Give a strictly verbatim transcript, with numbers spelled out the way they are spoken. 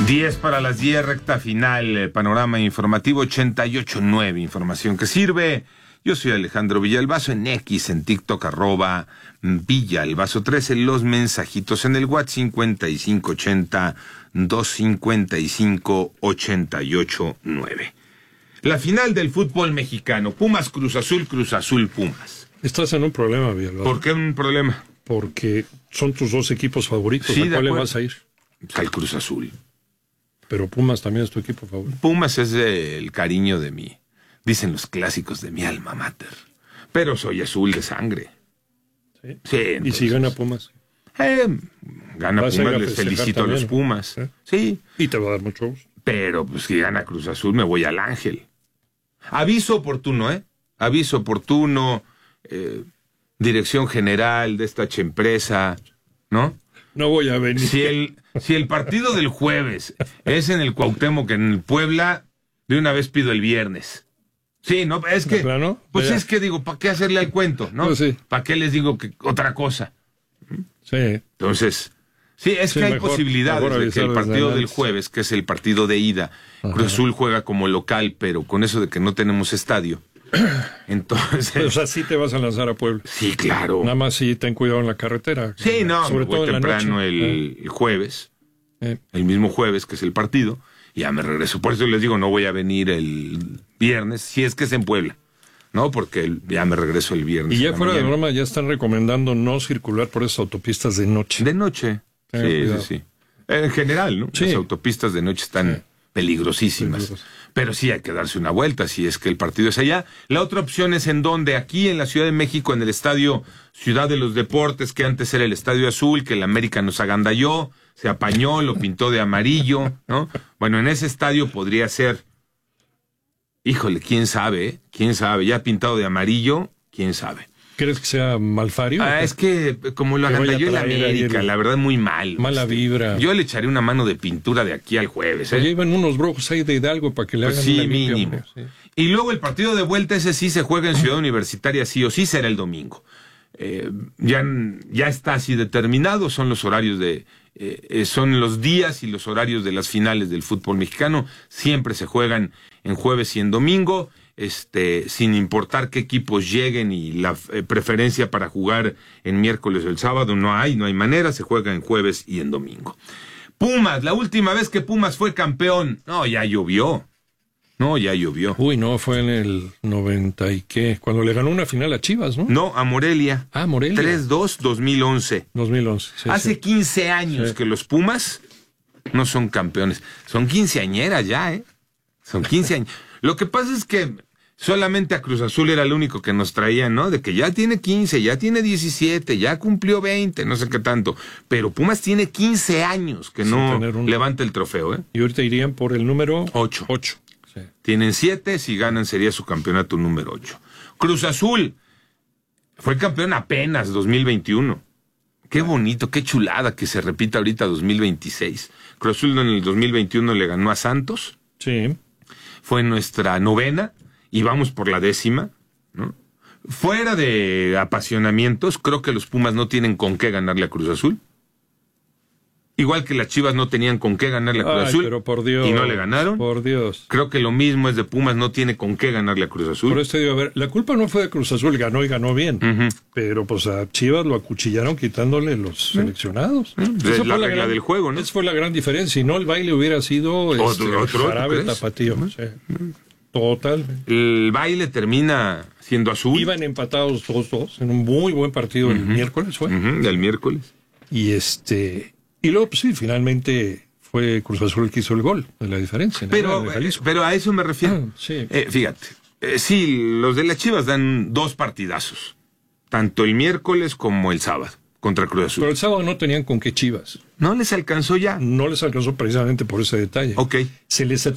diez para las diez, recta final, panorama informativo ochenta y ocho punto nueve, información que sirve. Yo soy Alejandro Villalbazo, en X, en TikTok, arroba Villalbazo trece, los mensajitos en el WhatsApp cincuenta y cinco ochenta, doscientos cincuenta y cinco, ochenta y ocho nueve. La final del fútbol mexicano, Pumas Cruz Azul, Cruz Azul Pumas. Estás en un problema, Villalbazo. ¿Por qué un problema? Porque son tus dos equipos favoritos. Sí, ¿A cuál le acuerdo. vas a ir? Al Cruz Azul. Pero Pumas también es tu equipo favorito. Pumas es eh, el cariño de mí. Dicen los clásicos de mi alma mater. Pero soy azul de sangre. Sí. Sí, ¿Y entonces, si gana Pumas? Eh, gana Vas a ir Pumas, a les festejar felicito a los también, Pumas. ¿eh? Sí, Y te va a dar mucho gusto. pero pues si gana Cruz Azul me voy al Ángel. Aviso oportuno, ¿eh? Aviso oportuno, eh, dirección general de esta empresa, ¿no? No voy a venir. Si el, si el partido del jueves es en el Cuauhtémoc, en el Puebla, de una vez pido el viernes. Sí, no, es que, ¿De plano? pues Mira. es que digo, ¿para qué hacerle al cuento, no? Pues sí. ¿Para qué les digo que otra cosa? Sí. Entonces, sí, es Sí, que hay mejor- posibilidades mejor de que el avisar desde partido del antes. jueves, que es el partido de ida, Ajá. Cruz Azul juega como local, pero con eso de que no tenemos estadio. Entonces, O sea, sí te vas a lanzar a Puebla. sí, claro. Nada más sí ten cuidado en la carretera. Sí, no, Sobre me voy todo en la temprano noche. el, el jueves, Eh, el mismo jueves que es el partido, y ya me regreso. Por eso les digo, no voy a venir el viernes, si es que es en Puebla, ¿no? Porque el- ya me regreso el viernes. Y ya en la fuera de mañana. broma, ya están recomendando no circular por esas autopistas de noche. De noche. Tengan Sí, cuidado. sí, sí. En general, ¿no? Sí. Las autopistas de noche están Sí. peligrosísimas. Peligrosas. Pero sí hay que darse una vuelta si es que el partido es allá. La otra opción es en donde, aquí en la Ciudad de México, en el estadio Ciudad de los Deportes, que antes era el Estadio Azul, que el América nos agandalló, se apañó, lo pintó de amarillo, ¿no? Bueno, en ese estadio podría ser, híjole, quién sabe, ¿eh? quién sabe, ya pintado de amarillo, quién sabe. ¿Crees que sea Malfario? Ah, es que como lo Que vaya a agandalló el traer ahí América, el- la verdad muy mal. Mala Este, vibra. Yo le echaré una mano de pintura de aquí al jueves, ¿eh? Ya iban unos brujos ahí de Hidalgo para que le Pues hagan sí, una limpia, mínimo. hombre, sí. Y luego el partido de vuelta, ese sí se juega en Ciudad Universitaria, sí o sí, será el domingo. Eh, ya, ya está así determinado, son los horarios de, eh, eh, son los días y los horarios de las finales del fútbol mexicano, siempre se juegan en jueves y en domingo, este, sin importar qué equipos lleguen y la eh, preferencia para jugar en miércoles o el sábado, no hay, no hay manera, se juega en jueves y en domingo. Pumas, la última vez que Pumas fue campeón, no, ya llovió. No, ya llovió. Uy, no, fue en el noventa y qué, cuando le ganó una final a Chivas, ¿no? No, a Morelia. Ah, Morelia. tres dos, dos mil once. dos mil once. Sí, Hace sí. quince años Sí. que los Pumas no son campeones. Son quinceañeras ya, ¿eh? Son quince años. Lo que pasa es que solamente a Cruz Azul era el único que nos traía, ¿no? De que ya tiene quince, ya tiene diecisiete, ya cumplió veinte, no sé qué tanto. Pero Pumas tiene quince años que Sin no tener un- levanta el trofeo, ¿eh? Y ahorita irían por el número Ocho. ocho. Sí. Tienen siete, si ganan sería su campeonato número ocho. Cruz Azul fue campeón apenas dos mil veintiuno. Qué bonito, qué chulada que se repita ahorita dos mil veintiséis. Cruz Azul en el dos mil veintiuno le ganó a Santos, Sí. fue nuestra novena y vamos por la décima, ¿no? Fuera de apasionamientos, creo que los Pumas no tienen con qué ganarle a Cruz Azul. Igual que las Chivas no tenían con qué ganarle a Cruz Ay, Azul pero por Dios. y no le ganaron. Por Dios. Creo que lo mismo es de Pumas, no tiene con qué ganarle a Cruz Azul. Por eso digo, a ver, la culpa no fue de Cruz Azul, ganó y ganó bien. Ujú. Pero pues a Chivas lo acuchillaron quitándole los seleccionados. Pues Esa es fue la regla del juego, ¿no? Esa fue la gran diferencia. Si no, el baile hubiera sido este, Otro- otro, ¿tú jarabe crees? tapatío. Sí. Totalmente. El baile termina siendo azul. Iban empatados dos dos en un muy buen partido el miércoles, fue. Ujú, del miércoles. Y este y luego, pues sí, finalmente fue Cruz Azul el que hizo el gol de la diferencia. en el Pero, de Jalisco. pero a eso me refiero. Ah, sí. Eh, fíjate, eh, sí, los de las Chivas dan dos partidazos, tanto el miércoles como el sábado, contra Cruz Azul. Pero el sábado no tenían con qué Chivas. ¿No les alcanzó ya? No les alcanzó precisamente por ese detalle. Ok. Se les